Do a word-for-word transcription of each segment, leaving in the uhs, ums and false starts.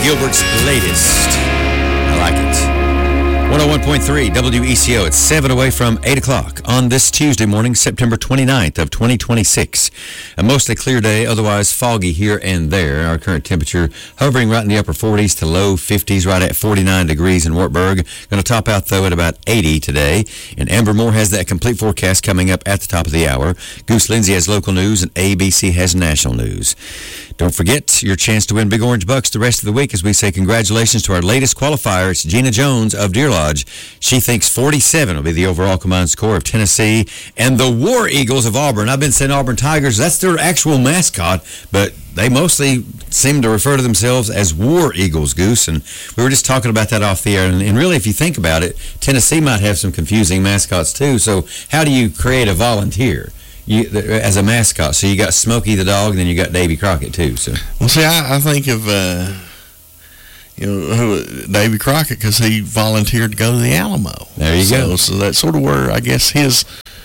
Gilbert's latest. I like it. one oh one point three W E C O. It's seven away from eight o'clock on this Tuesday morning, September twenty-ninth of twenty twenty-six. A mostly clear day, otherwise foggy here and there. Our current temperature hovering right in the upper forties to low fifties, right at forty-nine degrees in Wartburg. Going to top out, though, at about eighty today. And Amber Moore has that complete forecast coming up at the top of the hour. Goose Lindsay has local news, and A B C has national news. Don't forget your chance to win Big Orange Bucks the rest of the week as we say congratulations to our latest qualifier. It's Gina Jones of Deer Lodge. She thinks forty-seven will be the overall combined score of Tennessee and the War Eagles of Auburn. I've been saying Auburn Tigers. That's their actual mascot, but they mostly seem to refer to themselves as War Eagles, Goose. And we were just talking about that off the air. And, and really, if you think about it, Tennessee might have some confusing mascots too. So how do you create a volunteer? You, as a mascot? So you got Smokey the dog, and then you got Davy Crockett too. So well, see, I, I think of uh, you know who, Davy Crockett because he volunteered to go to the Alamo. There you so, go. So that's sort of where I guess his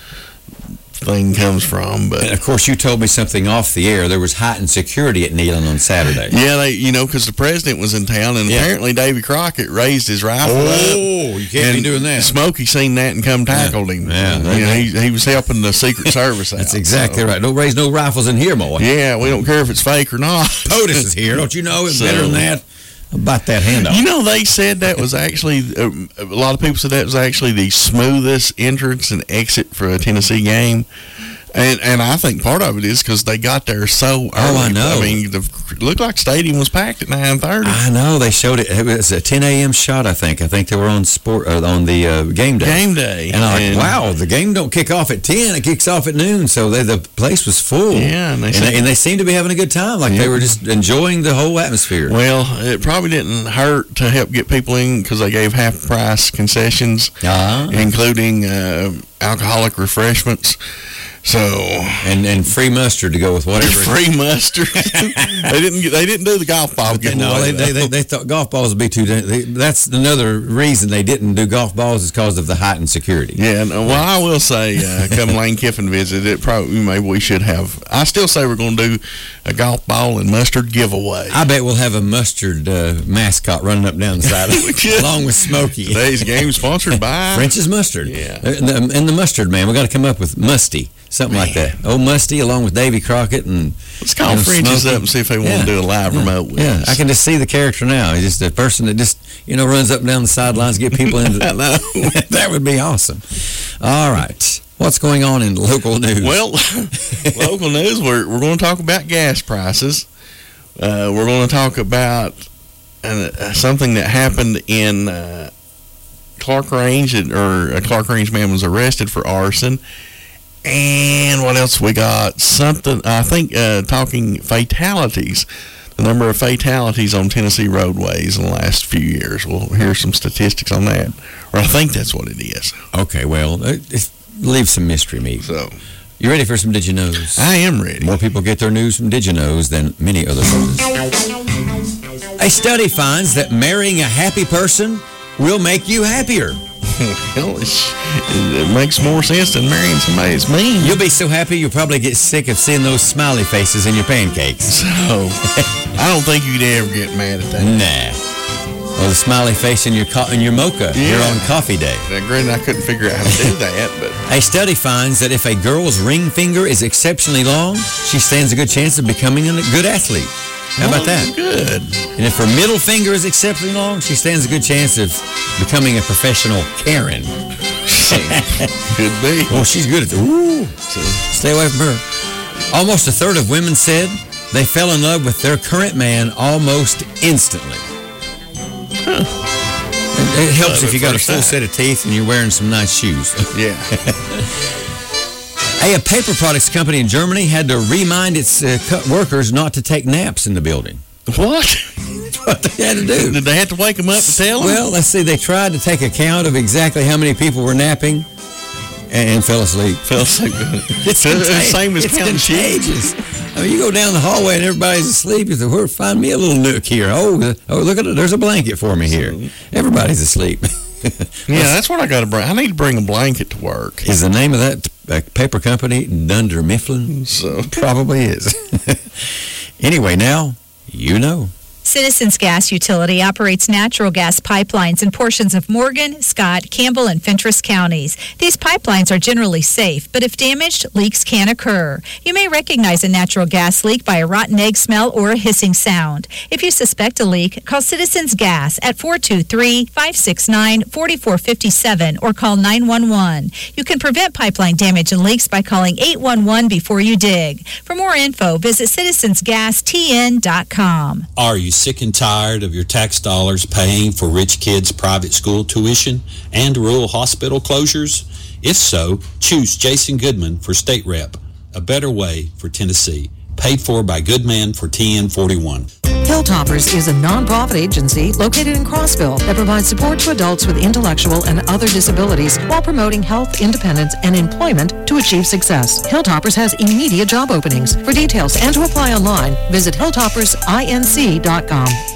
thing comes from. But and of course, you told me something off the air. There was heightened security at Neyland on Saturday. Yeah, they, you know, because the president was in town, and yeah. apparently Davy Crockett raised his rifle. Oh, up, you can't be doing that. Smokey seen that and come tackled yeah. him. Yeah, you know, he, he was helping the Secret Service out. That's exactly so. right. Don't raise no rifles in here, boy. Yeah, we don't care if it's fake or not. POTUS is here. Don't you know it's so, better than that? About that handoff. You know, they said that was actually, uh, a lot of people said that was actually the smoothest entrance and exit for a Tennessee game. And and I think part of it is because they got there so early. Oh, I know. I mean, the, it looked like stadium was packed at nine thirty. I know. They showed it. It was a ten a.m. shot, I think. I think they were on sport uh, on the uh, game day. Game day. And I'm and, like, wow, the game don't kick off at ten. It kicks off at noon. So they, the place was full. Yeah. And they, and, said, they, and they seemed to be having a good time. Like yeah. they were just enjoying the whole atmosphere. Well, it probably didn't hurt to help get people in because they gave half-price concessions, uh-huh. including uh, alcoholic refreshments. So and and free mustard to go with whatever. Free mustard. they didn't get, they didn't do the golf ball giveaway. No, they, they, they they thought golf balls would be too. They, that's another reason they didn't do golf balls is because of the heightened security. Yeah. And, well, I will say, uh, come Lane Kiffin visit, it probably maybe we should have. I still say we're going to do a golf ball and mustard giveaway. I bet we'll have a mustard uh, mascot running up and down the side of it, along with Smokey. Today's game sponsored by French's Mustard. Yeah. And the, and the mustard man, we got to come up with Musty. Something Man. like that. Old Musty along with Davy Crockett and let's call you know, French's up and see if they want yeah. to do a live yeah. remote with Yeah, us. I can just see the character now. He's just a person that just, you know, runs up and down the sidelines, get people into I know. That would be awesome. All right. What's going on in local news? Well, local news, we're, we're going to talk about gas prices. Uh, we're going to talk about uh, something that happened in uh, Clark Range, or a Clark Range man was arrested for arson. And what else we got? Something, I think, uh, talking fatalities, the number of fatalities on Tennessee roadways in the last few years. We'll hear some statistics on that, or I think that's what it is. Okay, well, it leave some mystery meat. So, you ready for some Did You Knows? I am ready. More people get their news from Did You Knows than many other sources. A study finds that marrying a happy person will make you happier. Well, it makes more sense than marrying somebody that's mean. You'll be so happy you'll probably get sick of seeing those smiley faces in your pancakes. So, I don't think you'd ever get mad at that. Nah. Or the smiley face in your co- in your mocha yeah. here on coffee day. Now, granted, I couldn't figure out how to do that, but... A study finds that if a girl's ring finger is exceptionally long, she stands a good chance of becoming a good athlete. How about that? Oh, good. And if her middle finger is exceptionally long, she stands a good chance of becoming a professional Karen. Could be. Oh, she's good at the ooh. So stay away from her. Almost a third of women said they fell in love with their current man almost instantly. Huh. It, it helps if you got a full set of teeth and you're wearing some nice shoes. Yeah. Hey, a paper products company in Germany had to remind its uh, workers not to take naps in the building. What? That's what they had to do. Did they have to wake them up to tell them? Well, let's see. They tried to take account of exactly how many people were napping and, and fell asleep. Fell asleep. It's the same as it's counting contagious. I mean, you go down the hallway and everybody's asleep. You say, "Where? Find me a little nook here." Oh, uh, oh, look at it. There's a blanket for me here. Everybody's asleep. Yeah, that's what I got to bring. I need to bring a blanket to work. Is the name of that uh, paper company Dunder Mifflin? So probably is. Anyway, now you know. Citizens Gas Utility operates natural gas pipelines in portions of Morgan, Scott, Campbell, and Fentress counties. These pipelines are generally safe, but if damaged, leaks can occur. You may recognize a natural gas leak by a rotten egg smell or a hissing sound. If you suspect a leak, call Citizens Gas at four two three, five six nine, four four five seven or call nine one one. You can prevent pipeline damage and leaks by calling eight one one before you dig. For more info, visit citizens gas t n dot com. Are you sick and tired of your tax dollars paying for rich kids' private school tuition and rural hospital closures? If so, choose Jason Goodman for State Rep, a better way for Tennessee. Paid for by Goodman for T N forty-one. Hilltoppers is a nonprofit agency located in Crossville that provides support to adults with intellectual and other disabilities while promoting health, independence, and employment to achieve success. Hilltoppers has immediate job openings. For details and to apply online, visit hilltoppers inc dot com.